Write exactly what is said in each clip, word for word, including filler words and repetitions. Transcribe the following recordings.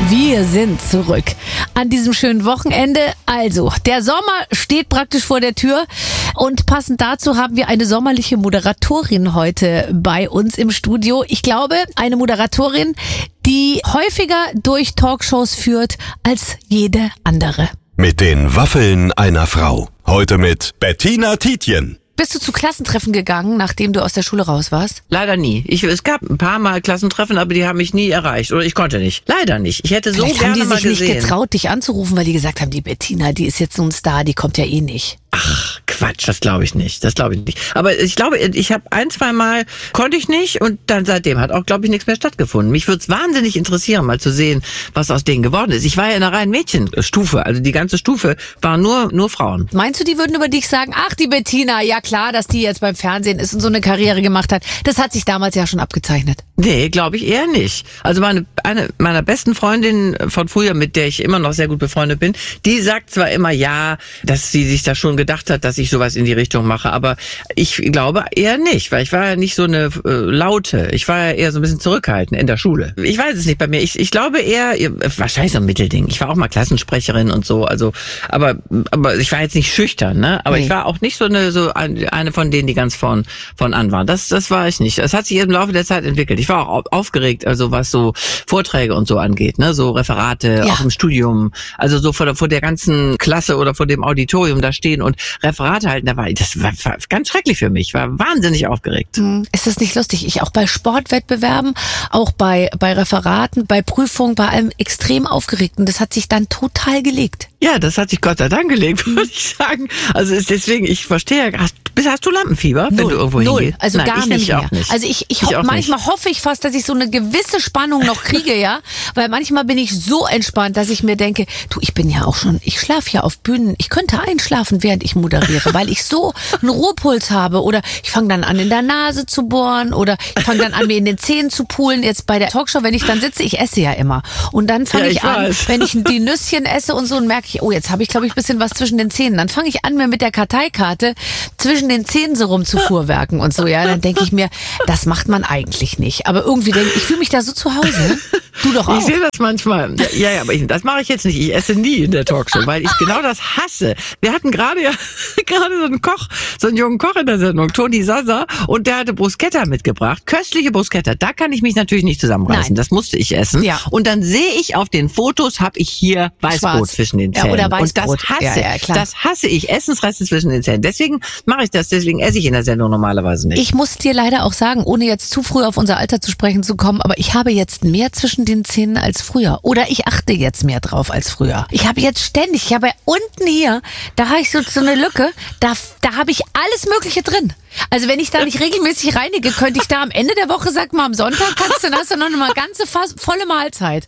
Wir sind zurück an diesem schönen Wochenende. Also, der Sommer steht praktisch vor der Tür und passend dazu haben wir eine sommerliche Moderatorin heute bei uns im Studio. Ich glaube, eine Moderatorin, die häufiger durch Talkshows führt als jede andere. Mit den Waffeln einer Frau. Heute mit Bettina Tietjen. Bist du zu Klassentreffen gegangen, nachdem du aus der Schule raus warst? Leider nie. Ich, es gab ein paar Mal Klassentreffen, aber die haben mich nie erreicht. Oder ich konnte nicht. Leider nicht. Ich hätte so Vielleicht gerne haben die mal sich gesehen. nicht getraut, dich anzurufen, weil die gesagt haben, die Bettina, die ist jetzt so ein Star, die kommt ja eh nicht. Ach, Quatsch, das glaube ich nicht. Das glaube ich nicht. Aber ich glaube, ich habe ein, zwei Mal konnte ich nicht und dann seitdem hat auch, glaube ich, nichts mehr stattgefunden. Mich würde es wahnsinnig interessieren, mal zu sehen, was aus denen geworden ist. Ich war ja in einer reinen Mädchenstufe, also die ganze Stufe waren nur nur Frauen. Meinst du, die würden über dich sagen, ach, die Bettina, ja klar, dass die jetzt beim Fernsehen ist und so eine Karriere gemacht hat. Das hat sich damals ja schon abgezeichnet. Nee, glaube ich eher nicht. Also meine eine meiner besten Freundinnen von früher, mit der ich immer noch sehr gut befreundet bin, die sagt zwar immer ja, dass sie sich da schon gedacht hat, dass ich sowas in die Richtung mache, aber ich glaube eher nicht, weil ich war ja nicht so eine äh, laute, ich war ja eher so ein bisschen zurückhaltend in der Schule. Ich weiß es nicht bei mir. Ich, ich glaube eher, wahrscheinlich so ein Mittelding. Ich war auch mal Klassensprecherin und so, also aber aber ich war jetzt nicht schüchtern, ne? Aber nee. Ich war auch nicht so eine so eine von denen, die ganz von von an waren. Das das war ich nicht. Das hat sich im Laufe der Zeit entwickelt. Ich war auch aufgeregt, also was so Vorträge und so angeht, ne, so Referate, ja. Auch im Studium, also so vor der, vor der ganzen Klasse oder vor dem Auditorium da stehen und Referate halten, da war das war, war ganz schrecklich für mich, war wahnsinnig aufgeregt. Hm. Ist das nicht lustig? Ich auch bei Sportwettbewerben, auch bei bei Referaten, bei Prüfungen, bei allem extrem aufgeregt und das hat sich dann total gelegt. Ja, das hat sich Gott sei Dank gelegt, würde ich sagen. Also ist deswegen, ich verstehe, hast, hast du Lampenfieber, Null, wenn du irgendwo null, hingehst? also Nein, gar ich nicht mehr. Auch nicht. Also ich, ich, ich ho- manchmal nicht. hoffe ich fast, dass ich so eine gewisse Spannung noch kriege, ja, weil manchmal bin ich so entspannt, dass ich mir denke, du, ich bin ja auch schon, ich schlafe ja auf Bühnen, ich könnte einschlafen, während ich moderiere, weil ich so einen Ruhepuls habe oder ich fange dann an, in der Nase zu bohren oder ich fange dann an, mir in den Zähnen zu pulen. Jetzt bei der Talkshow, wenn ich dann sitze, ich esse ja immer und dann fange Ja, ich, ich an, weiß. wenn ich die Nüsschen esse und so und merke ich, oh, jetzt habe ich, glaube ich, ein bisschen was zwischen den Zähnen. Dann fange ich an, mir mit der Karteikarte zwischen den Zähnen so rumzufuhrwerken und so, ja, dann denke ich mir, das macht man eigentlich nicht. Aber irgendwie denke ich, ich fühle mich da so zu Hause. Du doch auch. Ich sehe das manchmal. Ja, ja, aber ich, das mache ich jetzt nicht. Ich esse nie in der Talkshow, weil ich genau das hasse. Wir hatten gerade ja gerade so einen Koch, so einen jungen Koch in der Sendung, Toni Sasa, und der hatte Bruschetta mitgebracht. Köstliche Bruschetta. Da kann ich mich natürlich nicht zusammenreißen. Nein. Das musste ich essen. Ja. Und dann sehe ich auf den Fotos, habe ich hier Weißbrot Schwarz. zwischen den Ja, Zähnen. oder und das Weißbrot. hasse, Ja, ja, klar. das hasse ich. Essensreste zwischen den Zähnen. Deswegen mache ich das. Deswegen esse ich in der Sendung normalerweise nicht. Ich muss dir leider auch sagen, ohne jetzt zu früh auf unser Alter zu sprechen zu kommen, aber ich habe jetzt mehr zwischen den Zähnen als früher. Oder ich achte jetzt mehr drauf als früher. Ich habe jetzt ständig, ich habe unten hier, da habe ich so, so eine Lücke, da, da habe ich alles Mögliche drin. Also wenn ich da nicht regelmäßig reinige, könnte ich da am Ende der Woche, sag mal, am Sonntag kannst du, dann hast du noch eine ganze fast volle Mahlzeit.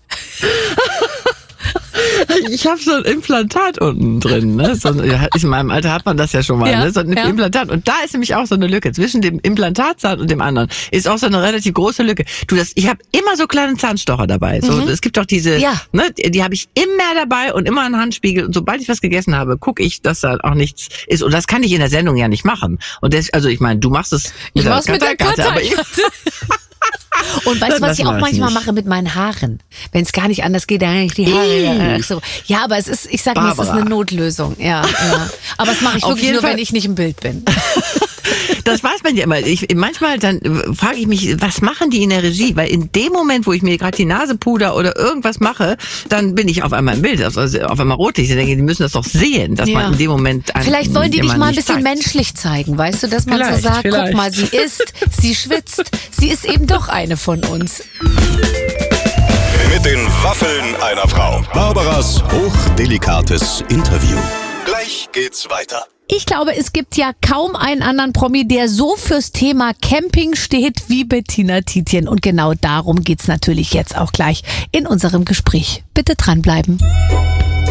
Ich habe so ein Implantat unten drin. Ne? So, ja, in meinem Alter hat man das ja schon mal. Ja, ne? So ein ja. Implantat. Und da ist nämlich auch so eine Lücke. Zwischen dem Implantatzahn und dem anderen ist auch so eine relativ große Lücke. Du, das, ich habe immer so kleine Zahnstocher dabei. So, Mhm. Es gibt doch diese, Ja. ne, die, die habe ich immer dabei und immer einen Handspiegel. Und sobald ich was gegessen habe, gucke ich, dass da auch nichts ist. Und das kann ich in der Sendung ja nicht machen. Und das, also ich meine, du machst es Ich mach's mit der Karteikarte, aber ich, Und weißt du, Dann was ich das auch mach ich manchmal nicht. mache mit meinen Haaren? Wenn es gar nicht anders geht, dann hänge ich die Haare. Ach so. Ja, aber es ist, ich sag mal, es ist Barbara. eine Notlösung. Ja, ja. Aber das mache ich Auf wirklich jeden nur, Fall. wenn ich nicht im Bild bin. Das weiß man ja immer. Ich, manchmal dann äh, frage ich mich, was machen die in der Regie? Weil in dem Moment, wo ich mir gerade die Nase puder oder irgendwas mache, dann bin ich auf einmal im Bild, also auf einmal rotlich. Ich denke, die müssen das doch sehen, dass Ja. man in dem Moment einen, Vielleicht wollen die dich jemanden mal ein nicht bisschen zeigt. menschlich zeigen, weißt du, dass man so Vielleicht, sagt, guck vielleicht. mal, sie isst, sie schwitzt, sie ist eben doch eine von uns. Mit den Waffeln einer Frau. Barbaras hochdelikates Interview. Gleich geht's weiter. Ich glaube, es gibt ja kaum einen anderen Promi, der so fürs Thema Camping steht wie Bettina Tietjen. Und genau darum geht's natürlich jetzt auch gleich in unserem Gespräch. Bitte dranbleiben.